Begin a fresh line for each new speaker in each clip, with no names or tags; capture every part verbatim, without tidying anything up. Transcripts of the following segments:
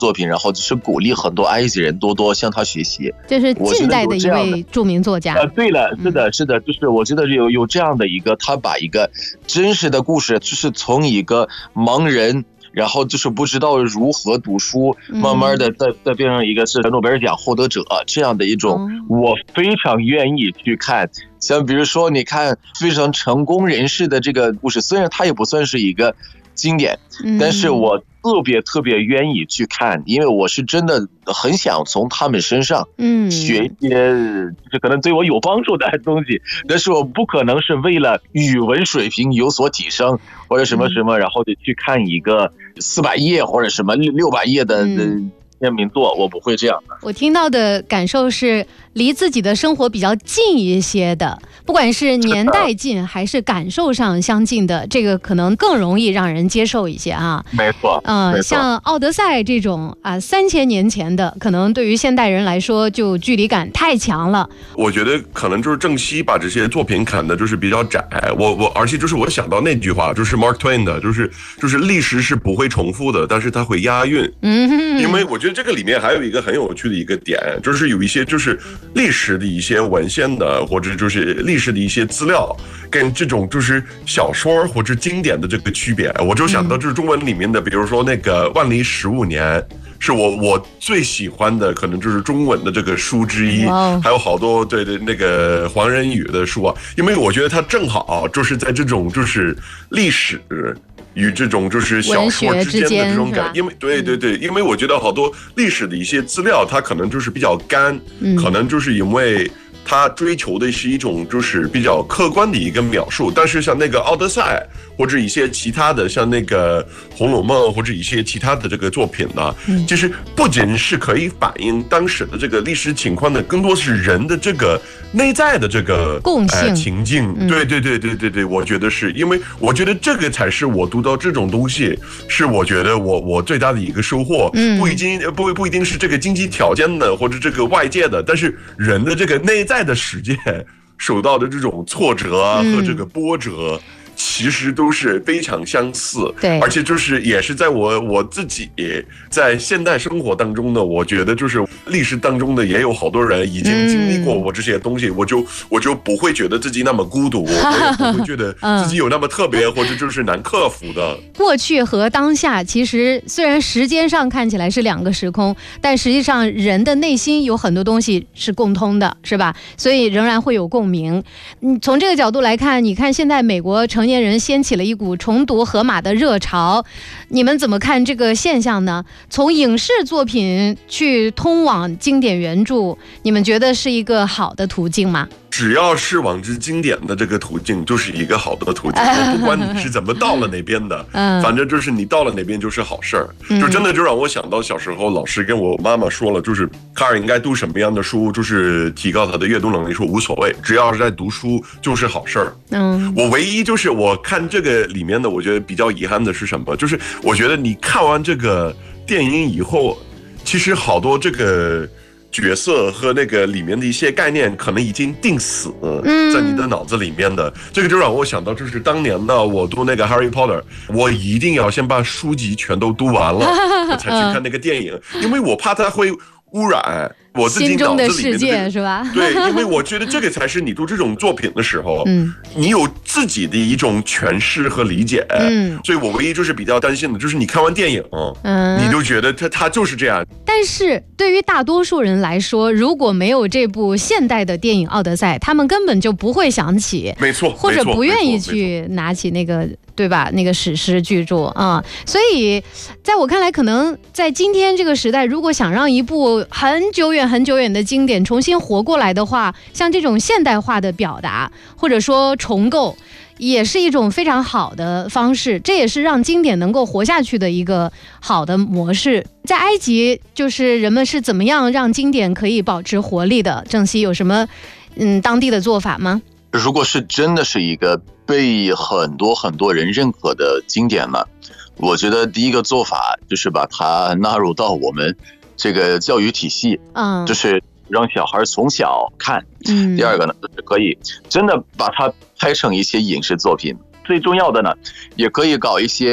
作品，然后就是鼓励很多埃及人多多向他学习。
这是近代的一位著名作家。
呃，对了，是的，是的，就是我觉得有有这样的一个，他把一个真实的故事，就是从一个盲人。然后就是不知道如何读书，慢慢的再再变成一个是诺贝尔奖获得者这样的一种，我非常愿意去看。像比如说，你看非常成功人士的这个故事，虽然它也不算是一个经典，但是我特别特别愿意去看，因为我是真的很想从他们身上学一些就是可能对我有帮助的东西，但是我不可能是为了语文水平有所提升或者什么什么，然后就去看一个四百页或者什么六百页的签名作，我不会这样的。
我听到的感受是离自己的生活比较近一些的，不管是年代近还是感受上相近的，这个可能更容易让人接受一些啊。
没错，
嗯、呃，像《奥德赛》这种啊，三千年前的，可能对于现代人来说就距离感太强了。
我觉得可能就是郑熙把这些作品砍的就是比较窄。我我而且就是我想到那句话，就是 Mark Twain 的，就是就是历史是不会重复的，但是它会押韵。嗯，因为我觉得这个里面还有一个很有趣的一个点，就是有一些就是历史的一些文献的，或者就是历史的一些资料，跟这种就是小说或者经典的这个区别。我就想到就是中文里面的，比如说那个《万历十五年》。是我我最喜欢的，可能就是中文的这个书之一， wow. 还有好多对对那个黄仁宇的书啊，因为我觉得它正好就是在这种就是历史与这种就是小说之间的这种感，因为对对对，因为我觉得好多历史的一些资料，它可能就是比较干，嗯、可能就是因为。他追求的是一种就是比较客观的一个描述，但是像那个《奥德赛》或者一些其他的，像那个《红楼梦》或者一些其他的这个作品呢，嗯、就是不仅是可以反映当时的这个历史情况的，更多是人的这个内在的这个
共性、
呃、情境。嗯、对对对对对对，我觉得是因为我觉得这个才是我读到这种东西，是我觉得我我最大的一个收获。嗯，不一定不不一定是这个经济条件的或者这个外界的，但是人的这个内在。在的世界受到的这种挫折和这个波折，嗯、其实都是非常相似。
对，
而且就是也是在我我自己在现代生活当中呢，我觉得就是历史当中的也有好多人已经经历过我这些东西，嗯、我就我就不会觉得自己那么孤独，我也不会觉得自己有那么特别，嗯、或者就是难克服的。
过去和当下其实虽然时间上看起来是两个时空，但实际上人的内心有很多东西是共通的，是吧？所以仍然会有共鸣。嗯，从这个角度来看，你看现在美国成年人掀起了一股重读荷马的热潮，你们怎么看这个现象呢？从影视作品去通往经典原著，你们觉得是一个好的途径吗？
只要是往之经典的这个途径，就是一个好的途径。我不管你是怎么到了那边的，嗯、反正就是你到了那边就是好事儿。嗯、就真的就让我想到小时候老师跟我妈妈说了，就是卡尔应该读什么样的书，就是提高他的阅读能力，说无所谓，只要是在读书就是好事儿。嗯，我唯一就是我看这个里面的，我觉得比较遗憾的是什么？就是我觉得你看完这个电影以后，其实好多这个。角色和那个里面的一些概念可能已经定死在你的脑子里面的，嗯、这个就让我想到，就是当年呢，我读那个 Harry Potter， 我一定要先把书籍全都读完了，我才去看那个电影，因为我怕它会污染我自己脑子里面的、这个、心中的世界，
是吧？
对，因为我觉得这个才是你读这种作品的时候，嗯，你有自己的一种诠释和理解，嗯，所以我唯一就是比较担心的，就是你看完电影，嗯，你就觉得它它就是这样。
但是对于大多数人来说，如果没有这部现代的电影《奥德赛》，他们根本就不会想起，
没错，
或者不愿意去拿起那个。对吧？那个史诗巨著啊、嗯，所以在我看来，可能在今天这个时代，如果想让一部很久远、很久远的经典重新活过来的话，像这种现代化的表达，或者说重构，也是一种非常好的方式。这也是让经典能够活下去的一个好的模式。在埃及，就是人们是怎么样让经典可以保持活力的？郑熙有什么嗯当地的做法吗？
如果是真的是一个被很多很多人认可的经典呢，我觉得第一个做法就是把它纳入到我们这个教育体系，嗯，就是让小孩从小看。嗯，第二个呢，就是可以真的把它拍成一些影视作品。最重要的呢，也可以搞一些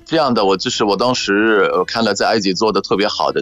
这样的，我就是我当时看了在埃及做的特别好的。